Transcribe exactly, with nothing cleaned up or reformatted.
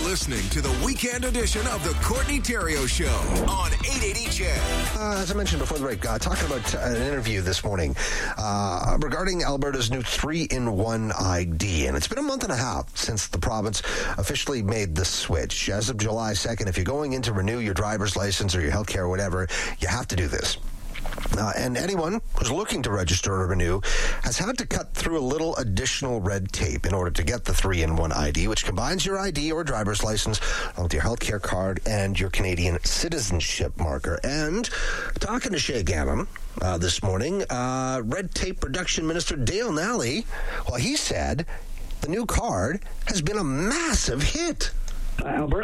listening to the weekend edition of the Courtney Theriault Show on eight eighty C H E D. Uh, as I mentioned before the break, uh, talking about uh, an interview this morning uh, regarding Alberta's new three in one I D. And it's been a month and a half since the province officially made the switch. As of July second, if you're going in to renew your driver's license or your healthcare or whatever, you have to do this. Uh, and anyone who's looking to register or renew has had to cut through a little additional red tape in order to get the three in one I D, which combines your I D or driver's license with your healthcare card and your Canadian citizenship marker. And talking to Shay Ghanem uh, this morning, uh, Red Tape Reduction Minister Dale Nally, well, he said the new card has been a massive hit. Uh, Alberta